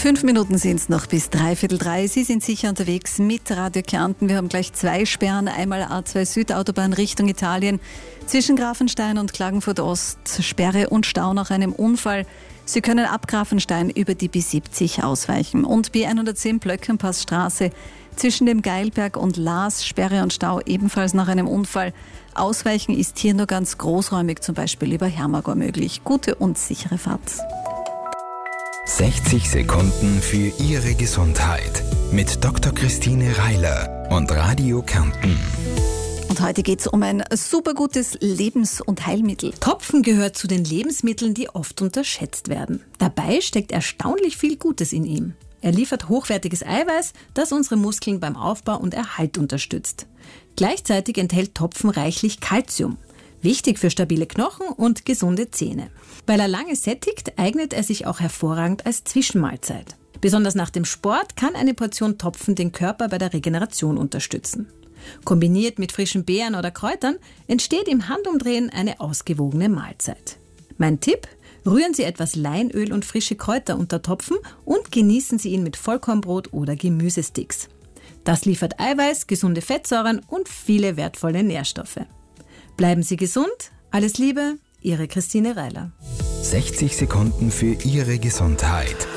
5 Minuten sind es noch bis 2:45. Sie sind sicher unterwegs mit Radio Kärnten. Wir haben gleich 2 Sperren. Einmal A2 Südautobahn Richtung Italien. Zwischen Grafenstein und Klagenfurt Ost Sperre und Stau nach einem Unfall. Sie können ab Grafenstein über die B70 ausweichen. Und B110 Blöckenpassstraße zwischen dem Geilberg und Laas Sperre und Stau ebenfalls nach einem Unfall. Ausweichen ist hier nur ganz großräumig, zum Beispiel über Hermagor möglich. Gute und sichere Fahrt. 60 Sekunden für Ihre Gesundheit mit Dr. Christine Reiler und Radio Kärnten. Und heute geht es um ein super gutes Lebens- und Heilmittel. Topfen gehört zu den Lebensmitteln, die oft unterschätzt werden. Dabei steckt erstaunlich viel Gutes in ihm. Er liefert hochwertiges Eiweiß, das unsere Muskeln beim Aufbau und Erhalt unterstützt. Gleichzeitig enthält Topfen reichlich Kalzium. Wichtig für stabile Knochen und gesunde Zähne. Weil er lange sättigt, eignet er sich auch hervorragend als Zwischenmahlzeit. Besonders nach dem Sport kann eine Portion Topfen den Körper bei der Regeneration unterstützen. Kombiniert mit frischen Beeren oder Kräutern entsteht im Handumdrehen eine ausgewogene Mahlzeit. Mein Tipp: Rühren Sie etwas Leinöl und frische Kräuter unter Topfen und genießen Sie ihn mit Vollkornbrot oder Gemüsesticks. Das liefert Eiweiß, gesunde Fettsäuren und viele wertvolle Nährstoffe. Bleiben Sie gesund, alles Liebe, Ihre Christine Reiler. 60 Sekunden für Ihre Gesundheit.